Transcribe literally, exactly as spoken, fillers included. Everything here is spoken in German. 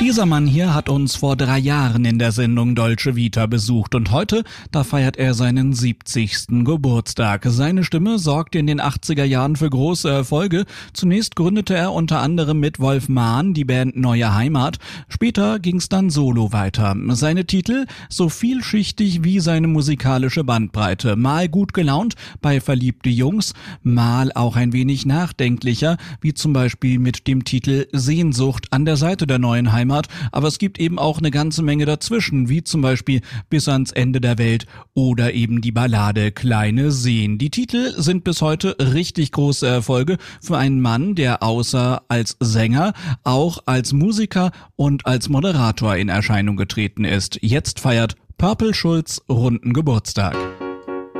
Dieser Mann hier hat uns vor drei Jahren in der Sendung Dolce Vita besucht und heute, da feiert er seinen siebzigsten Geburtstag. Seine Stimme sorgte in den achtziger Jahren für große Erfolge. Zunächst gründete er unter anderem mit Wolf Mahn die Band Neue Heimat. Später ging's dann solo weiter. Seine Titel so vielschichtig wie seine musikalische Bandbreite. Mal gut gelaunt bei Verliebte Jungs, mal auch ein wenig nachdenklicher, wie zum Beispiel mit dem Titel Sehnsucht an der Seite der Neuen Heimat. Aber es gibt eben auch eine ganze Menge dazwischen, wie zum Beispiel Bis ans Ende der Welt oder eben die Ballade Kleine Seen. Die Titel sind bis heute richtig große Erfolge für einen Mann, der außer als Sänger auch als Musiker und als Moderator in Erscheinung getreten ist. Jetzt feiert Purple Schulz runden Geburtstag.